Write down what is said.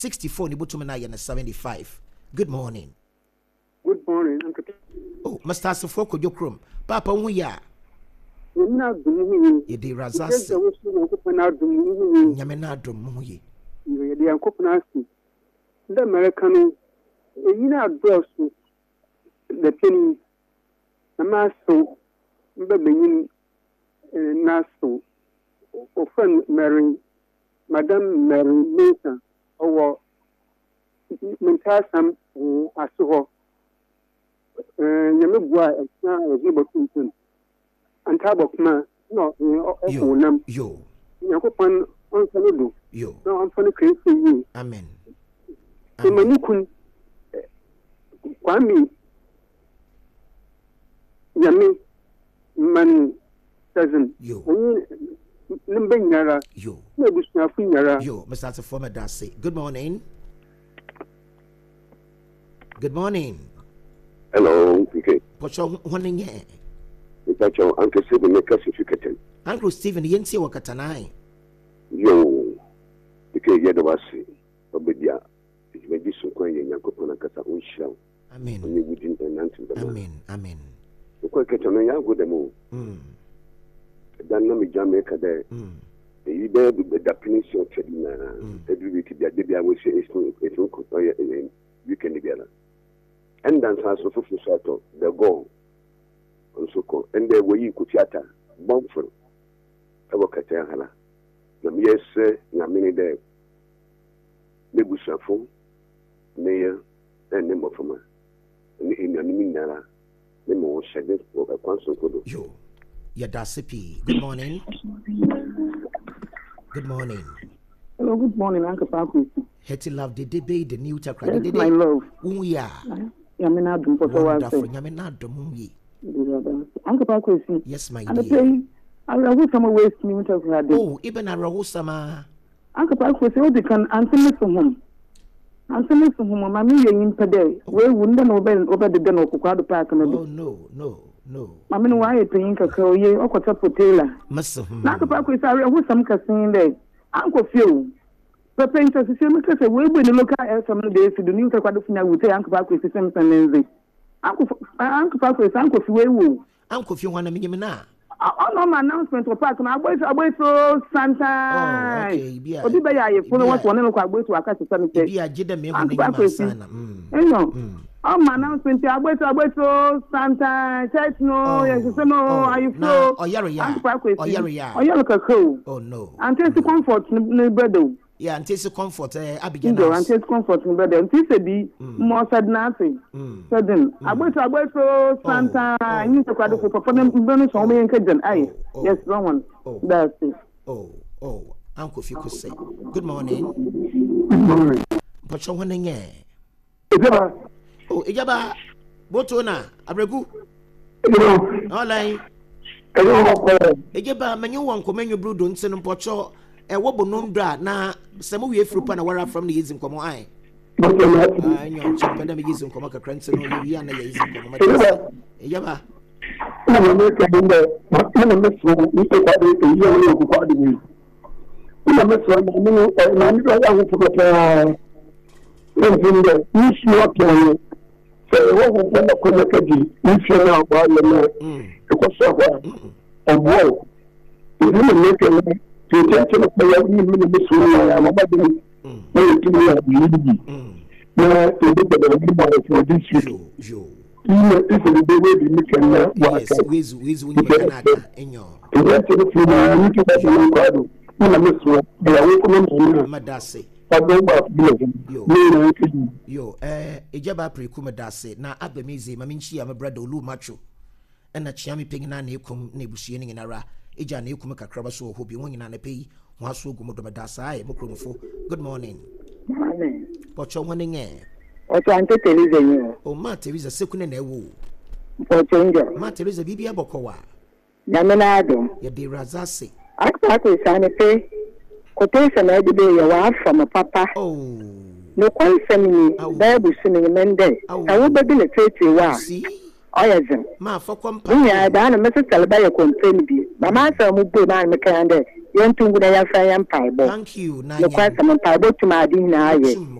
64 ni bottom na 75. Good morning. Good morning, Uncle. Oh, Mr. Asifo Kodjokrom. Papa hu ya. Nyamina dum Ye de razase. Nyamina dum hu ye. Ye de yankopna asi. The American yina adosu the penny amaso mbebenyin naso ofan Mary Madam Mary Mason owo mentasam aso nyame bua ekya ezibotuntum antabokma no ofunam yo yakopon onsanedo yo no onfane kresi yi amen manikun kwami nyame man doesn't yo nimbenyara yo nebusuafu nyara yo Mr. Asifo Medase. Good morning. Good morning. Hello, PK. Pocho honinye. Pocho Uncle Stephen make us if Uncle Stephen yensi wakatanai. Yo, PK yedawasi. Obedia. Imeji sokwenye nyakopona kasa unsha. Amen. Ni within the nantin. Amen. Kwa ketano yangu demo. Dan no mi Jamaica there. You there the definition chedina. Every week the day I will say it's weekend together. And then so for sort of the goal also call and there were you could theater bomb for Awakata Hala. Yes, Namini there. Nebusafo, Mayor, and name of Fama. In your Minara, the more shedded for a constant. Yo, Yadasipi. Good morning. Good morning. Hello, good morning, Uncle Paku. Hetty love the debate, the new chakra. Yes, my love. Uya. Yamina dum for so wonderful. Yamina dum ye. Uncle Paku. Yes, my dear. dear. I will some waste me to have. Oh, even a rawusama. Uncle Paku say they can answer me from home. Answer me from home. Mammy, you in today. We wouldn't know over the den of Kukwado Park. Oh, no. Mammy, why you think a cow ye or what's up for Taylor? Master. Uncle Paku is sorry, I was some casting there. Uncle Phil. The painter says, "We will look at some days to the new Takwadufina would say Uncle Paku is Simpson Lindsay. Uncle Paku is Uncle Phil. Uncle Phil, one of me now. Oh, no, my announcement for Park, and I wait so Santa. Oh, okay, yeah. I follow what one of our way to a cat to Sunday. Yeah, I did a me Uncle Paku. Oh, my announcement, I wait so Santa. Church, no, yes, no, are you flow? Oh, yeah, oh, you look a cool. Oh, no. And taste the comfort, no brother. Yeah, and taste the comfort, Abigail. And taste comfort, brother. And taste the more said nothing. Sudden. I wait so Santa. I need to quadruple for them. Bonus on me and Kajan. Yes, no one. That's it. Oh, Uncle, if you could say. Good morning. Good morning. But you're winning, yeah. Oh, Ijaba. Botona, Abregu. All right. Ijaba, many one commend your brood on Sen Pocho. A wobble nombra na some way through Panawara from the Izin Como I. I know Pandemic is in Comaka Cranson or Yana is in Comaka. Yaba. The attention of the young women in this way, I'm about to be for this week. This is the way we can work. Yes, we can in your Madase. Yo, Ejaba Precuma Dase, now Abamizi, Maminchi, I'm a brother Lu Macho, and a Chiami Pingana Nekum Nebusianing in Ara. Ija ne kuma kakra so hobi won nyina na pei ho aso gumodo medasa ai mokromfo. Good morning. Morning. Pocho woning e. Ocho ante Teresa yin. O ma Teresa sekune na ewu. Pocho njo. Ma Teresa bibia bokowa. Nyame na ado. Ye de razase. Akpa ko sane pe. Kotensa na ede be ye wa from papa. Oh. No kwanse ni Bible sini mende. Awu bebi le tete wa. Oyazim. Ma for compa. Ya da na message talba ya complain bi. Mama sa mu bo na me kan de. Yentungu da ya fa yan paibo. Thank you. No kwasa mo paibo to ma di na aye.